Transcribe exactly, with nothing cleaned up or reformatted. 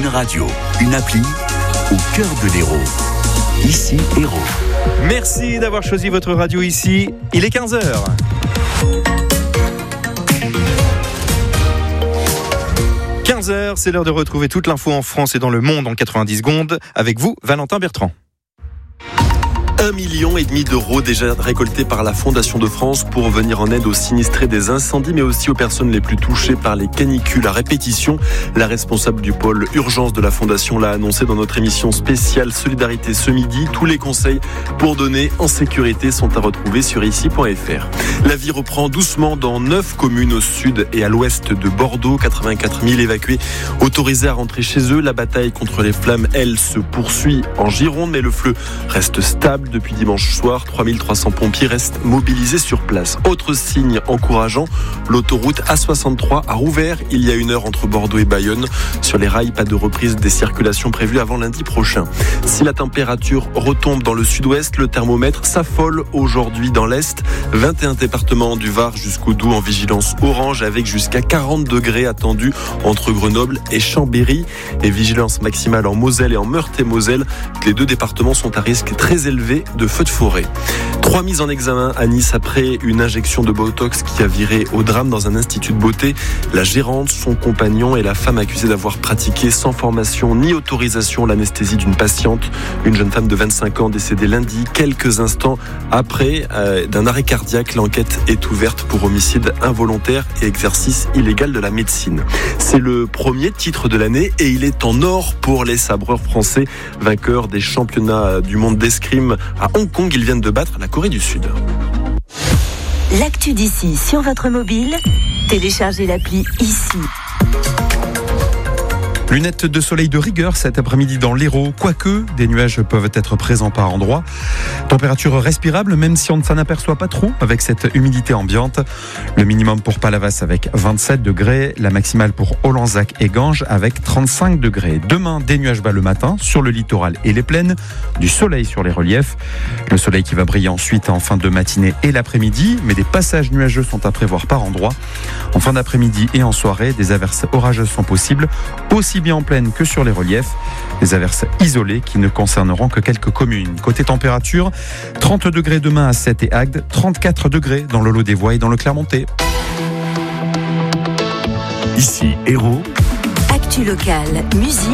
Une radio, une appli au cœur de l'Hérault. Ici, Hérault. Merci d'avoir choisi votre radio ici. Il est quinze heures. quinze heures, c'est l'heure de retrouver toute l'info en France et dans le monde en quatre-vingt-dix secondes. Avec vous, Valentin Bertrand. Un million et demi d'euros déjà récoltés par la Fondation de France pour venir en aide aux sinistrés des incendies, mais aussi aux personnes les plus touchées par les canicules à répétition. La responsable du pôle urgence de la Fondation l'a annoncé dans notre émission spéciale Solidarité ce midi. Tous les conseils pour donner en sécurité sont à retrouver sur ici point f r. La vie reprend doucement dans neuf communes au sud et à l'ouest de Bordeaux. quatre-vingt-quatre mille évacués autorisés à rentrer chez eux. La bataille contre les flammes, elle, se poursuit en Gironde, mais le feu reste stable. Depuis dimanche soir, trois mille trois cents pompiers restent mobilisés sur place. Autre signe encourageant, l'autoroute A soixante-trois a rouvert il y a une heure entre Bordeaux et Bayonne. Sur les rails, pas de reprise des circulations prévues avant lundi prochain. Si la température retombe dans le sud-ouest, le thermomètre s'affole aujourd'hui dans l'est. vingt et un départements du Var jusqu'au Doubs en vigilance orange avec jusqu'à quarante degrés attendus entre Grenoble et Chambéry. Et vigilance maximale en Moselle et en Meurthe-et-Moselle. Les deux départements sont à risque très élevé de feux de forêt. Trois mises en examen à Nice après une injection de Botox qui a viré au drame dans un institut de beauté. La gérante, son compagnon et la femme accusée d'avoir pratiqué sans formation ni autorisation l'anesthésie d'une patiente. Une jeune femme de vingt-cinq ans décédée lundi, quelques instants après euh, d'un arrêt cardiaque. L'enquête est ouverte pour homicide involontaire et exercice illégal de la médecine. C'est le premier titre de l'année et il est en or pour les sabreurs français, vainqueurs des championnats du monde d'escrime à Hong Kong. Ils viennent de battre la Corée du Sud. L'actu d'ici sur votre mobile, téléchargez l'appli ici. Lunettes de soleil de rigueur cet après-midi dans l'Hérault, quoique des nuages peuvent être présents par endroits. Température respirable, même si on ne s'en aperçoit pas trop avec cette humidité ambiante. Le minimum pour Palavas avec vingt-sept degrés, la maximale pour Ollanzac et Ganges avec trente-cinq degrés. Demain, des nuages bas le matin sur le littoral et les plaines, du soleil sur les reliefs. Le soleil qui va briller ensuite en fin de matinée et l'après-midi, mais des passages nuageux sont à prévoir par endroits. En fin d'après-midi et en soirée, des averses orageuses sont possibles, aussi bien en plaine que sur les reliefs. Des averses isolées qui ne concerneront que quelques communes. Côté température, trente degrés demain à Sète et Agde, trente-quatre degrés dans le Lot des Voies et dans le Clermontais. Ici, Hérault. Actu locale, musique.